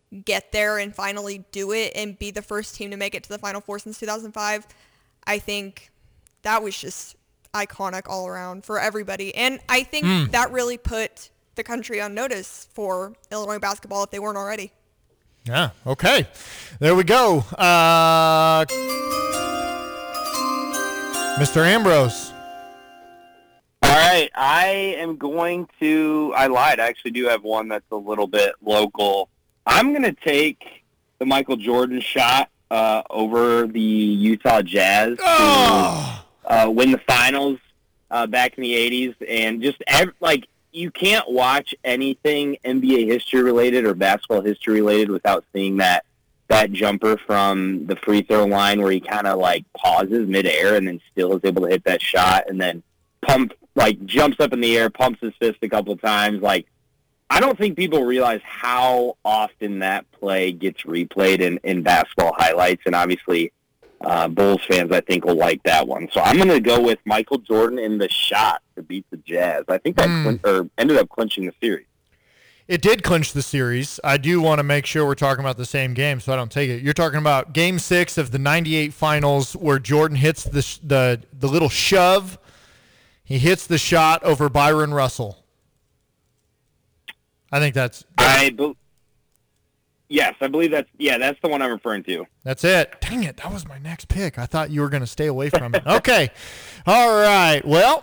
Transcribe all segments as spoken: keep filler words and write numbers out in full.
get there and finally do it and be the first team to make it to the Final Four since two thousand five, I think that was just iconic all around for everybody. And I think mm. that really put the country on notice for Illinois basketball if they weren't already. Yeah, okay. There we go. Uh, Mister Ambrose. All right, I am going to, I lied, I actually do have one that's a little bit local. I'm going to take the Michael Jordan shot uh, over the Utah Jazz oh. to uh, win the finals uh, back in the eighties. And just, ev- like, you can't watch anything N B A history related or basketball history related without seeing that that jumper from the free throw line where he kind of, like, pauses midair and then still is able to hit that shot and then pump, like, jumps up in the air, pumps his fist a couple of times. Like, I don't think people realize how often that play gets replayed in, in basketball highlights, and obviously uh, Bulls fans, I think, will like that one. So I'm going to go with Michael Jordan in the shot to beat the Jazz. I think that mm. clin- or ended up clinching the series. It did clinch the series. I do want to make sure we're talking about the same game, so I don't take it. You're talking about Game Six of the ninety-eight finals, where Jordan hits the sh- the the little shove. He hits the shot over Byron Russell. I think that's. I be- yes, I believe that's. Yeah, that's the one I'm referring to. That's it. Dang it! That was my next pick. I thought you were going to stay away from it. Okay, all right. Well.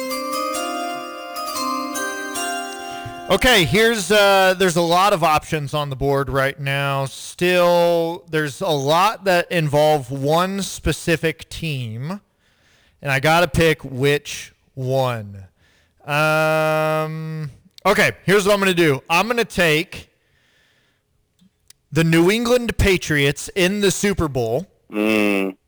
Okay, here's uh, there's a lot of options on the board right now. Still, there's a lot that involve one specific team, and I got to pick which one. Um, okay, here's what I'm going to do. I'm going to take the New England Patriots in the Super Bowl. Mm.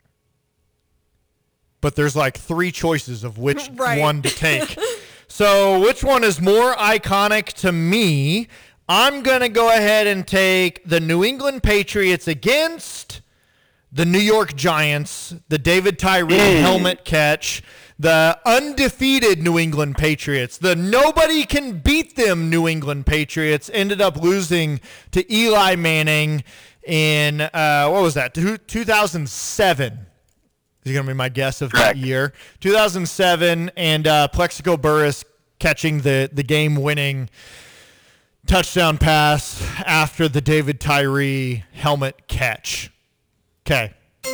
But there's like three choices of which right. one to take. So which one is more iconic to me? I'm going to go ahead and take the New England Patriots against the New York Giants, the David Tyree mm. helmet catch, the undefeated New England Patriots, the nobody can beat them New England Patriots ended up losing to Eli Manning in, uh, what was that, two thousand seven. Is going to be my guess of Correct. that year. two thousand seven, and uh, Plexico Burress catching the, the game-winning touchdown pass after the David Tyree helmet catch. Okay.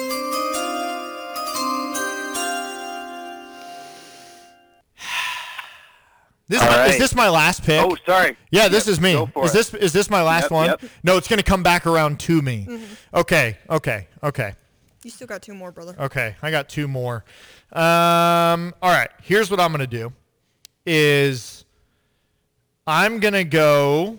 This is, right. is this my last pick? Oh, sorry. Yeah, this yep, is me. Is it. this is this my last yep, one? Yep. No, it's going to come back around to me. Mm-hmm. Okay, okay, okay. You still got two more, brother. Okay, I got two more. Um, all right, here's what I'm going to do is I'm going to go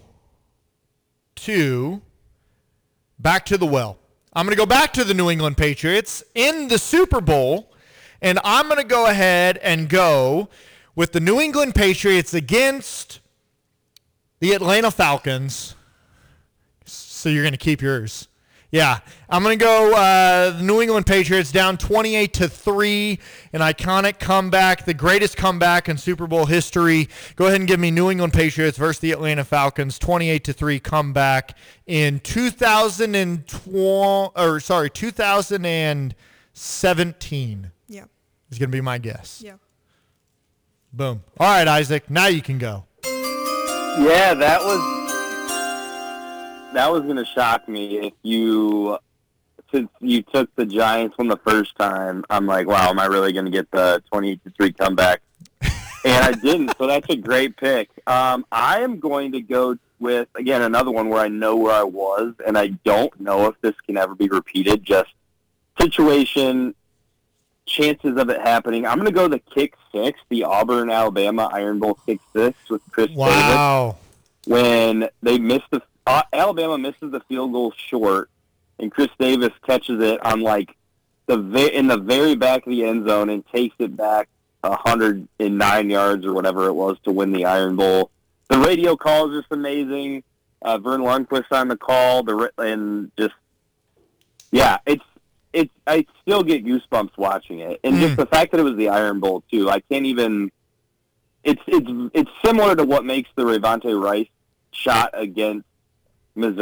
to back to the well. I'm going to go back to the New England Patriots in the Super Bowl, and I'm going to go ahead and go with the New England Patriots against the Atlanta Falcons. So you're going to keep yours. Yeah, I'm going to go uh, the New England Patriots down twenty-eight to three, an iconic comeback, the greatest comeback in Super Bowl history. Go ahead and give me New England Patriots versus the Atlanta Falcons, twenty-eight to three comeback in two thousand twenty or sorry, two thousand seventeen. Yeah. Is going to be my guess. Yeah. Boom. All right, Isaac, now you can go. Yeah, that was That was going to shock me if you, since you took the Giants one the first time, I'm like, wow, am I really going to get the twenty-eight to three comeback? And I didn't, so that's a great pick. Um, I am going to go with, again, another one where I know where I was, and I don't know if this can ever be repeated, just situation, chances of it happening. I'm going to go the kick six, the Auburn, Alabama Iron Bowl kick six with Chris Wow. Davis. When they missed the Uh, Alabama misses the field goal short, and Chris Davis catches it on like the ve- in the very back of the end zone and takes it back one hundred nine yards or whatever it was to win the Iron Bowl. The radio call is just amazing. Uh, Vern Lundquist on the call, the and just yeah, it's it's I still get goosebumps watching it, and mm. just the fact that it was the Iron Bowl too. I can't even. It's it's it's similar to what makes the Ravonte Rice shot against Missouri